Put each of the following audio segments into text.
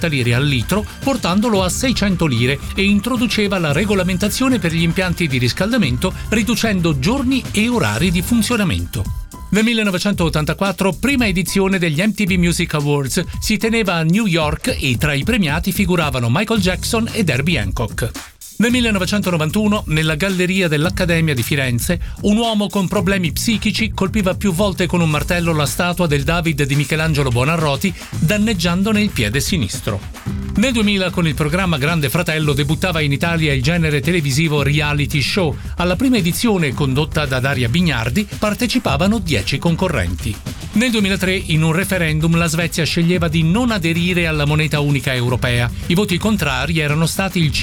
50 lire al litro, portandolo a 600 lire, e introduceva la regolamentazione per gli impianti di riscaldamento, riducendo giorni e orari di funzionamento. Nel 1984, prima edizione degli MTV Music Awards, si teneva a New York e tra i premiati figuravano Michael Jackson ed Herbie Hancock. Nel 1991, nella galleria dell'Accademia di Firenze, un uomo con problemi psichici colpiva più volte con un martello la statua del David di Michelangelo Buonarroti, danneggiandone il piede sinistro. Nel 2000, con il programma Grande Fratello, debuttava in Italia il genere televisivo reality show. Alla prima edizione, condotta da Daria Bignardi, partecipavano 10 concorrenti. Nel 2003, in un referendum, la Svezia sceglieva di non aderire alla moneta unica europea. I voti contrari erano stati il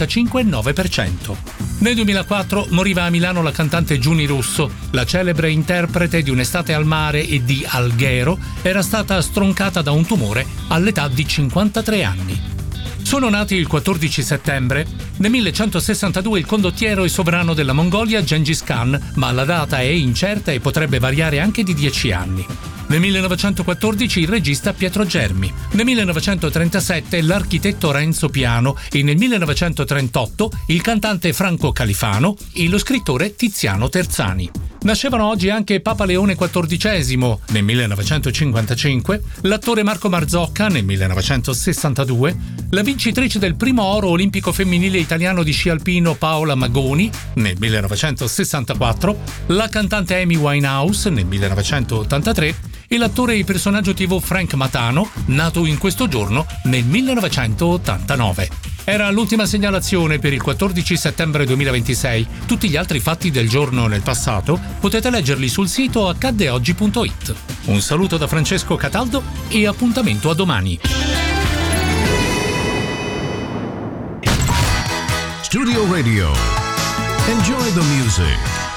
55,9%. Nel 2004 moriva a Milano la cantante Giuni Russo. La celebre interprete di Un'estate al mare e di Alghero era stata stroncata da un tumore all'età di 53 anni. Sono nati il 14 settembre. Nel 1162 il condottiero e sovrano della Mongolia Gengis Khan, ma la data è incerta e potrebbe variare anche di 10 anni. Nel 1914 il regista Pietro Germi. Nel 1937 l'architetto Renzo Piano e nel 1938 il cantante Franco Califano e lo scrittore Tiziano Terzani. Nascevano oggi anche Papa Leone XIV nel 1955, l'attore Marco Marzocca nel 1962, la vincitrice del primo oro olimpico femminile italiano di sci alpino Paola Magoni nel 1964, la cantante Amy Winehouse nel 1983 e l'attore e personaggio TV Frank Matano, nato in questo giorno nel 1989. Era l'ultima segnalazione per il 14 settembre 2026. Tutti gli altri fatti del giorno nel passato potete leggerli sul sito accaddeoggi.it. Un saluto da Francesco Cataldo e appuntamento a domani. Studio Radio. Enjoy the music.